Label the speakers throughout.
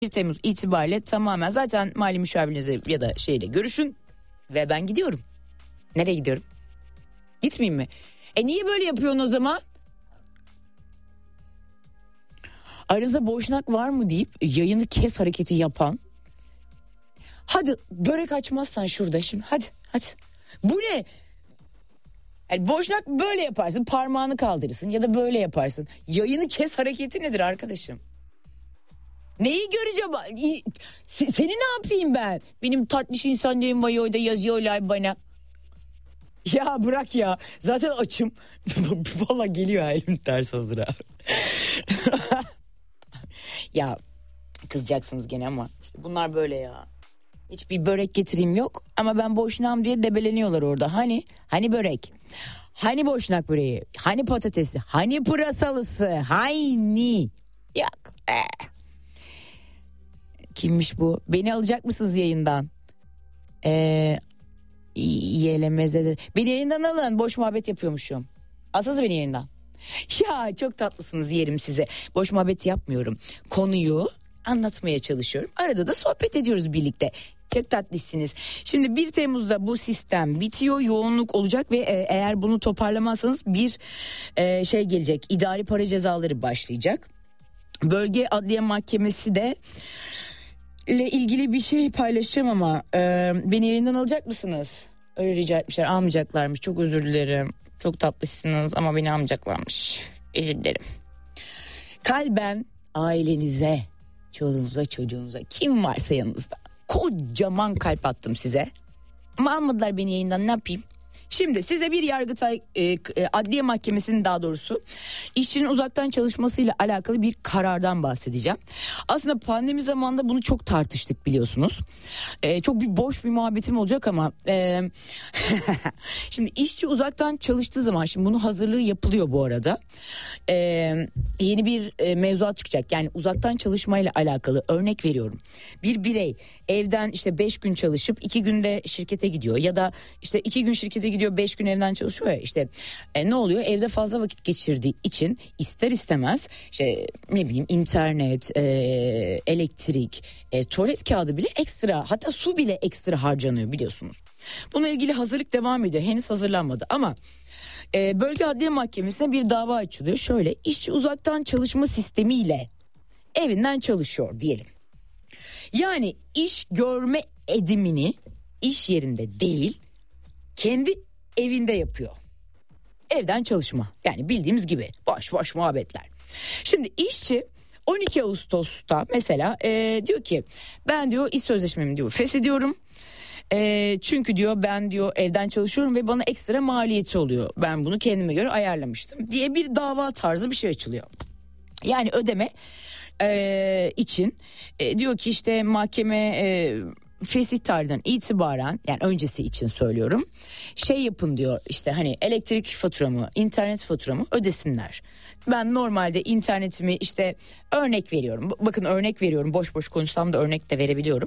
Speaker 1: 1 Temmuz itibariyle tamamen zaten mali müşavirinize ya da şeyle görüşün ve ben gidiyorum. Nereye gidiyorum? Gitmeyeyim mi? Niye böyle yapıyorsun o zaman? Aranızda boşnak var mı deyip yayını kes hareketi yapan. Hadi börek açmazsan şurada şimdi hadi. Bu ne? Yani boşnak böyle yaparsın, parmağını kaldırırsın ya da böyle yaparsın. Yayını kes hareketi nedir arkadaşım? Neyi göreceğim? Seni ne yapayım ben? Benim tatlış insanlarım vayoyda yazıyorlar bana. Ya bırak ya. Zaten açım. Valla geliyor elim ters hazıra. Ya kızacaksınız gene ama işte bunlar böyle ya. Hiçbir börek getireyim yok ama ben boşnağım diye debeleniyorlar orada. Hani börek? Hani boşnak böreği? Hani patatesi? Hani pırasalısı? Hani? Yok. Kimmiş bu? Beni alacak mısınız yayından? Yelemeze. Beni yayından alın. Boş muhabbet yapıyormuşum. Alsanıza beni yayından. Ya çok tatlısınız, yerim size. Boş muhabbet yapmıyorum. Konuyu anlatmaya çalışıyorum. Arada da sohbet ediyoruz birlikte. Çok tatlısınız. Şimdi 1 Temmuz'da bu sistem bitiyor. Yoğunluk olacak ve eğer bunu toparlamazsanız bir şey gelecek. İdari para cezaları başlayacak. Bölge Adliye Mahkemesi de ile ilgili bir şey paylaşacağım ama beni yayından alacak mısınız? Öyle rica etmişler. Almayacaklarmış. Çok özür dilerim. Çok tatlısınız ama beni almayacaklarmış. Özür dilerim. Kalben ailenize, çoluğunuza, çocuğunuza, kim varsa yanınızda kocaman kalp attım size. Ama almadılar beni yayından, ne yapayım? Şimdi size bir Yargıtay Adliye Mahkemesi'nin, daha doğrusu işçinin uzaktan çalışmasıyla alakalı bir karardan bahsedeceğim. Aslında pandemi zamanında bunu çok tartıştık biliyorsunuz. Çok boş bir muhabbetim olacak ama şimdi işçi uzaktan çalıştığı zaman, şimdi bunun hazırlığı yapılıyor bu arada. Yeni bir mevzuat çıkacak. Yani uzaktan çalışmayla alakalı, örnek veriyorum. Bir birey evden işte 5 gün çalışıp 2 günde şirkete gidiyor ya da işte 2 gün şirkete gidiyor, 5 gün evden çalışıyor ya, işte ne oluyor? Evde fazla vakit geçirdiği için ister istemez işte ne bileyim internet, elektrik, tuvalet kağıdı bile ekstra, hatta su bile ekstra harcanıyor biliyorsunuz. Bununla ilgili hazırlık devam ediyor. Henüz hazırlanmadı ama Bölge Adliye Mahkemesi'ne bir dava açılıyor. Şöyle, işçi uzaktan çalışma sistemiyle evinden çalışıyor diyelim. Yani iş görme edimini iş yerinde değil, kendi evinde yapıyor. Evden çalışma. Yani bildiğimiz gibi boş muhabbetler. Şimdi işçi 12 Ağustos'ta mesela diyor ki ben diyor iş sözleşmemi diyor feshediyorum. Çünkü diyor ben diyor evden çalışıyorum ve bana ekstra maliyeti oluyor. Ben bunu kendime göre ayarlamıştım diye bir dava tarzı bir şey açılıyor. Yani ödeme için diyor ki işte mahkeme fesih tarihinden itibaren, yani öncesi için söylüyorum, şey yapın diyor, işte hani elektrik faturamı, internet faturamı ödesinler. Ben normalde internetimi işte örnek veriyorum, bakın örnek veriyorum, boş konuşsam da örnek de verebiliyorum.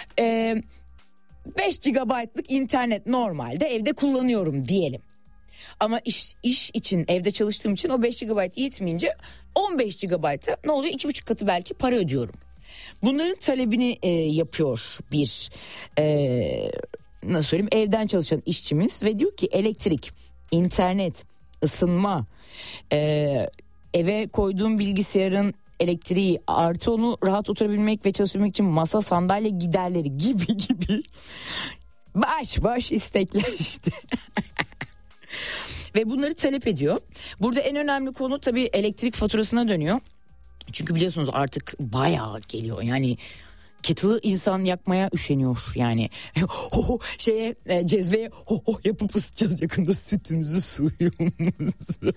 Speaker 1: 5 GB'lık internet normalde evde kullanıyorum diyelim. Ama iş için evde çalıştığım için o 5 GB yetmeyince 15 GB'a ne oluyor? 2,5 katı belki para ödüyorum. Bunların talebini yapıyor bir nasıl söyleyeyim, evden çalışan işçimiz ve diyor ki elektrik, internet, ısınma, eve koyduğum bilgisayarın elektriği artı onu rahat oturabilmek ve çalışabilmek için masa, sandalye giderleri gibi baş istekler işte. Ve bunları talep ediyor. Burada en önemli konu tabii elektrik faturasına dönüyor. Çünkü biliyorsunuz artık bayağı geliyor. Yani kettle'ı insan yakmaya üşeniyor yani. Cezveye yapıp ısıtacağız yakında sütümüzü, suyumuzu.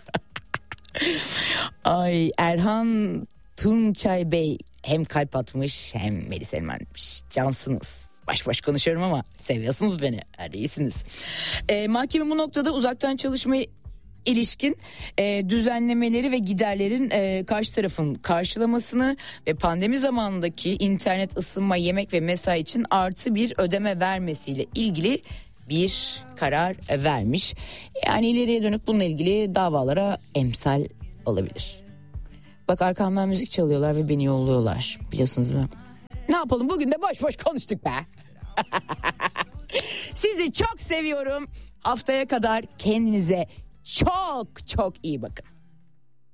Speaker 1: Ay, Erhan Tunçay Bey hem kalp atmış hem Melis Elman demiş. Cansınız. Baş konuşuyorum ama seviyorsunuz beni. Hadi iyisiniz. Mahkeme bu noktada uzaktan çalışmayı ilişkin düzenlemeleri ve giderlerin karşı tarafın karşılamasını ve pandemi zamanındaki internet, ısınma, yemek ve mesai için artı bir ödeme vermesiyle ilgili bir karar vermiş. Yani ileriye dönük bununla ilgili davalara emsal olabilir. Bak arkamdan müzik çalıyorlar ve beni yolluyorlar, biliyorsunuz değil mi? Ne yapalım, bugün de boş boş konuştuk be. Sizi çok seviyorum. Haftaya kadar kendinize çok çok iyi bakın.